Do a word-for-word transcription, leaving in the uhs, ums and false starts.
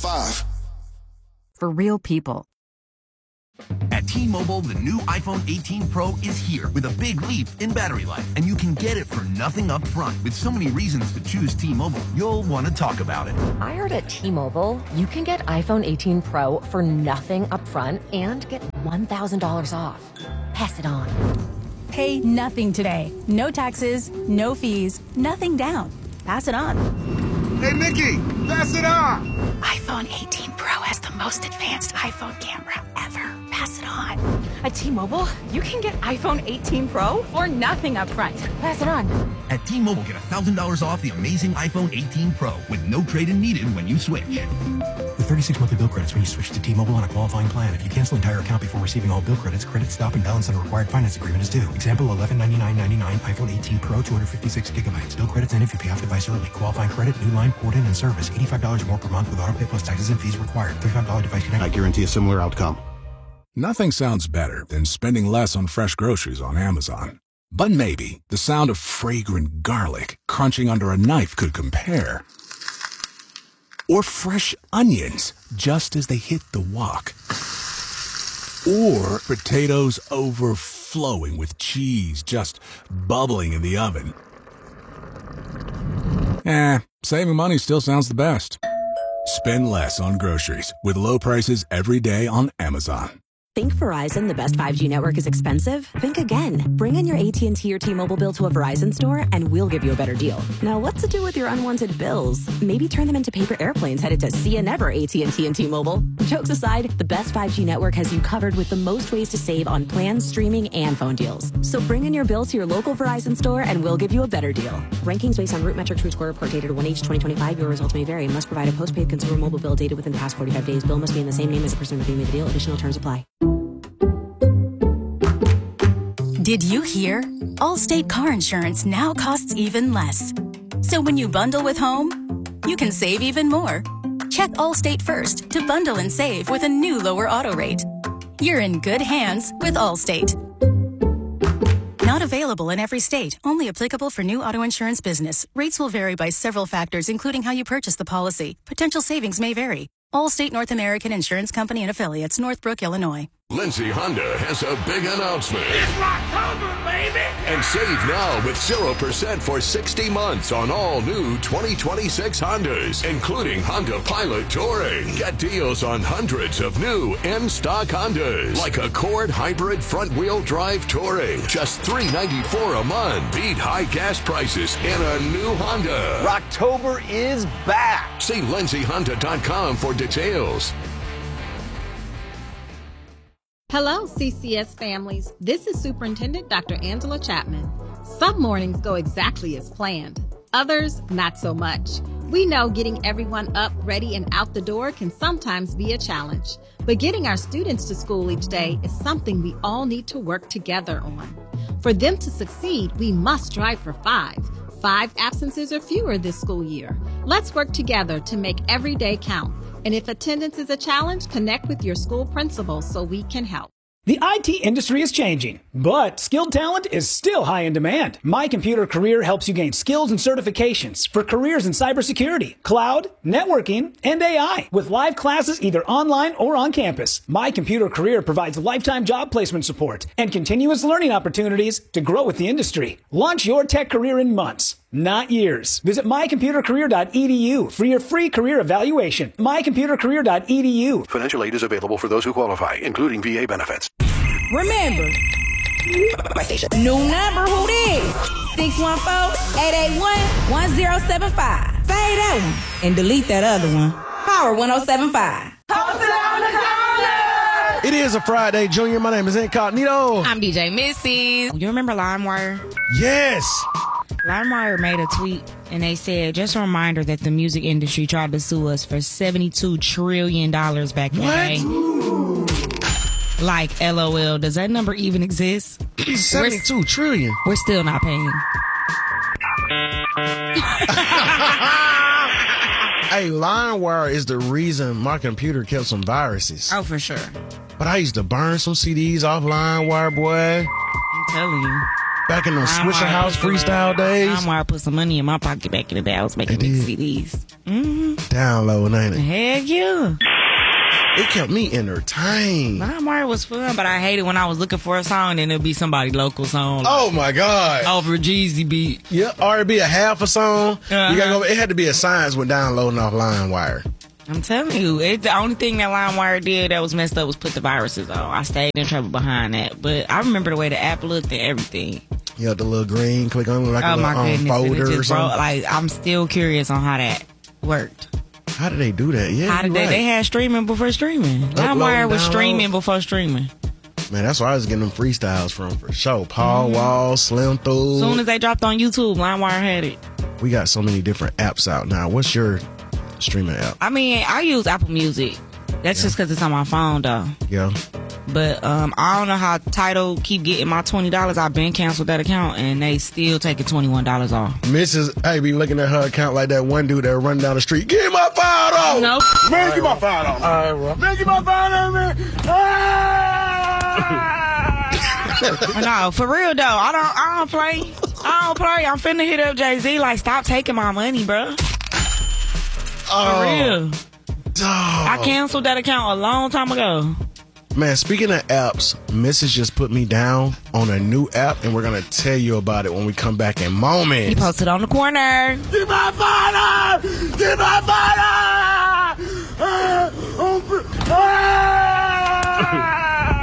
five. For real people. At T-Mobile, the new iPhone eighteen Pro is here with a big leap in battery life, and you can get it for nothing up front. With so many reasons to choose T-Mobile, you'll want to talk about it. I heard at T-Mobile, you can get iPhone eighteen Pro for nothing up front and get one thousand dollars off. Pass it on. Pay nothing today. No taxes, no fees, nothing down. Pass it on. Hey, Mickey, pass it on. iPhone eighteen Pro has the most advanced iPhone camera ever. Pass it on. At T-Mobile, you can get iPhone eighteen Pro for nothing up front. Pass it on. At T-Mobile, get one thousand dollars off the amazing iPhone eighteen Pro with no trade-in needed when you switch. With thirty-six monthly bill credits when you switch to T-Mobile on a qualifying plan. If you cancel entire account before receiving all bill credits, credit stop and balance on a required finance agreement is due. Example, eleven ninety-nine ninety-nine, iPhone eighteen Pro, two hundred fifty-six gigabytes. Bill credits end if you pay off device early. Qualifying credit, new line, port in, and service. eighty-five dollars more per month with auto pay plus taxes and fees required. thirty-five dollars device connect. I guarantee a similar outcome. Nothing sounds better than spending less on fresh groceries on Amazon. But maybe the sound of fragrant garlic crunching under a knife could compare. Or fresh onions just as they hit the wok. Or potatoes overflowing with cheese just bubbling in the oven. Eh, saving money still sounds the best. Spend less on groceries with low prices every day on Amazon. Think Verizon, the best five G network, is expensive? Think again. Bring in your A T and T or T-Mobile bill to a Verizon store and we'll give you a better deal. Now, what to do with your unwanted bills? Maybe turn them into paper airplanes headed to See Ya Never A T and T and T-Mobile. Jokes aside, the best five G network has you covered with the most ways to save on plans, streaming, and phone deals. So bring in your bill to your local Verizon store and we'll give you a better deal. Rankings based on Root Metric True Score report dated one H twenty twenty-five. Your results may vary. Must provide a postpaid consumer mobile bill dated within the past forty-five days. Bill must be in the same name as the person with whom you made the deal. Additional terms apply. Did you hear? Allstate car insurance now costs even less. So when you bundle with home, you can save even more. Check Allstate first to bundle and save with a new lower auto rate. You're in good hands with Allstate. Not available in every state. Only applicable for new auto insurance business. Rates will vary by several factors, including how you purchase the policy. Potential savings may vary. Allstate North American Insurance Company and Affiliates, Northbrook, Illinois. Lindsay Honda has a big announcement. It's Rocktober, baby! And save now with zero percent for sixty months on all new twenty twenty-six Hondas, including Honda Pilot Touring. Get deals on hundreds of new in-stock Hondas, like Accord Hybrid Front-Wheel Drive Touring. Just three hundred ninety-four dollars a month. Beat high gas prices in a new Honda. Rocktober is back! See Lindsay Honda dot com for details. Hello, C C S families. This is Superintendent Doctor Angela Chapman. Some mornings go exactly as planned. Others, not so much. We know getting everyone up, ready, and out the door can sometimes be a challenge. But getting our students to school each day is something we all need to work together on. For them to succeed, we must strive for five. Five absences or fewer this school year. Let's work together to make every day count. And if attendance is a challenge, connect with your school principal so we can help. The I T industry is changing, but skilled talent is still high in demand. My Computer Career helps you gain skills and certifications for careers in cybersecurity, cloud, networking, and A I with live classes either online or on campus. My Computer Career provides lifetime job placement support and continuous learning opportunities to grow with the industry. Launch your tech career in months, not years. Visit my computer career dot e d u for your free career evaluation. my computer career dot e d u. Financial aid is available for those who qualify, including V A benefits. Remember, my station. New number, who this? six one four, eight eight one, one zero seven five. Fade that one and delete that other one. Power one oh seven point five. Posted on the corner! It is a Friday, Junior. My name is Incognito. I'm D J Missy. You remember LimeWire? Yes. LimeWire made a tweet and they said, just a reminder that the music industry tried to sue us for seventy-two trillion dollars back in the day. Like, LOL, does that number even exist? seventy-two trillion. We're still not paying. Hey, LimeWire is the reason my computer kept some viruses. Oh, for sure. But I used to burn some C Ds off LimeWire, boy. I'm telling you. Back in the Swisher House freestyle days. I'm where I put some money in my pocket back in the day. I was making big C Ds. Mm-hmm. Download, ain't it? Heck yeah. It kept me entertained. LimeWire was fun, but I hated when I was looking for a song and it'd be somebody local song. Like, oh my God. Over a Jeezy beat. Yeah, or it'd be a half a song. Uh-huh. You gotta go. It had to be a science with downloading off LimeWire. I'm telling you, it, the only thing that LimeWire did that was messed up was put the viruses on. I stayed in trouble behind that. But I remember the way the app looked and everything. Yeah, the little green, click on like oh a little my um, goodness, folder it or just something. Broke, like, I'm still curious on how that worked. How did they do that? Yeah, How did they? Right. They had streaming before streaming. LimeWire was download. streaming before streaming. Man, that's where I was getting them freestyles from for sure. Paul mm-hmm. Wall, Slim Thug. As soon as they dropped on YouTube, LimeWire had it. We got so many different apps out now. What's your streaming app? I mean, I use Apple Music. That's yeah. just because it's on my phone, though. Yeah. But um, I don't know how Tidal keep getting my twenty dollars. I've been canceled that account, and they still taking twenty-one dollars off. Missus Hey, be looking at her account like that one dude that run down the street. Give me my five dollars. Nope. Man, give my five dollars. All right, bro. Man, give my five dollars, man. Ah! No, for real, though. I don't, I don't play. I don't play. I'm finna hit up Jay-Z like, stop taking my money, bro. Oh. For real. Oh. I canceled that account a long time ago. Man, speaking of apps, Missus just put me down on a new app, and we're going to tell you about it when we come back in moments. He posted on the corner. Get my father! Get my father! Ah!